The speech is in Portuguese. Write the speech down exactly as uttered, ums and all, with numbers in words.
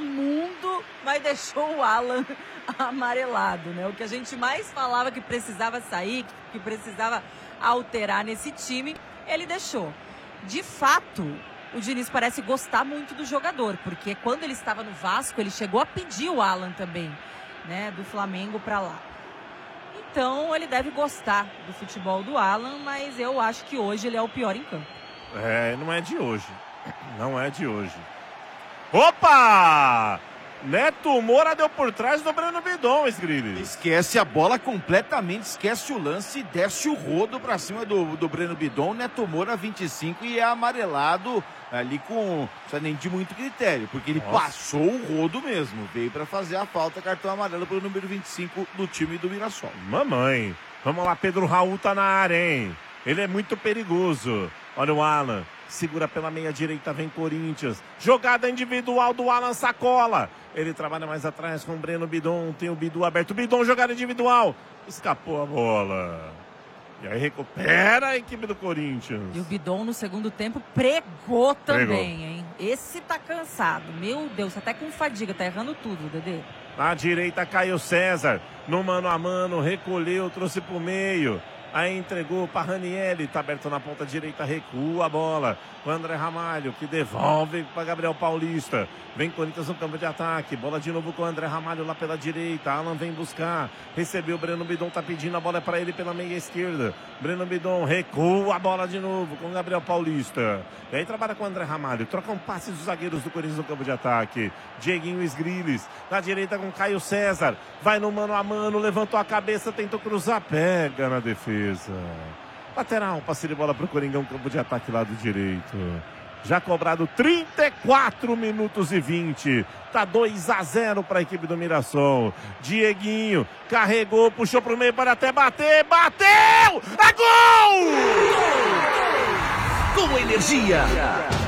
no mundo, mas deixou o Alan amarelado, né? O que a gente mais falava que precisava sair, que precisava alterar nesse time, ele deixou. De fato, o Diniz parece gostar muito do jogador, porque quando ele estava no Vasco, ele chegou a pedir o Alan também, né, do Flamengo para lá. Então, ele deve gostar do futebol do Alan, mas eu acho que hoje ele é o pior em campo. É, não é de hoje. Não é de hoje. Opa! Neto Moura deu por trás do Breno Bidon, Sgrilli. Esquece a bola completamente, esquece o lance, desce o rodo pra cima do, do Breno Bidon. Neto Moura vinte e cinco e é amarelado ali com, não nem de muito critério, porque ele Nossa. passou o rodo mesmo. Veio pra fazer a falta, cartão amarelo pro número vinte e cinco do time do Mirassol. Mamãe, vamos lá, Pedro Raul tá na área, hein? Ele é muito perigoso. Olha o Alan, segura pela meia direita, vem Corinthians. Jogada individual do Alan Sacola. Ele trabalha mais atrás com o Breno Bidon. Tem o Bidu aberto. Bidon, jogada individual. Escapou a bola. E aí recupera a equipe do Corinthians. E o Bidon no segundo tempo pregou também, Pregou. hein? Esse tá cansado. Meu Deus, até com fadiga. Tá errando tudo, Dedê. Na direita, Caio César. No mano a mano, recolheu, trouxe pro meio. Aí entregou para Ranieri, tá aberto na ponta direita, recua a bola. O André Ramalho, que devolve para Gabriel Paulista. Vem Corinthians no campo de ataque. Bola de novo com o André Ramalho lá pela direita. Alan vem buscar. Recebeu o Breno Bidon, tá pedindo a bola é para ele pela meia esquerda. Breno Bidon recua a bola de novo com o Gabriel Paulista. E aí trabalha com o André Ramalho. Trocam passes dos zagueiros do Corinthians no campo de ataque. Dieguinho Sgrillis. Na direita com Caio César. Vai no mano a mano, levantou a cabeça, tentou cruzar, pega na defesa. Lateral, passe de bola pro Coringão, campo de ataque lado direito. Já cobrado trinta e quatro minutos e vinte. Tá dois a zero para a equipe do Mirassol. Dieguinho carregou, puxou pro meio para até bater. Bateu! É gol! Com energia.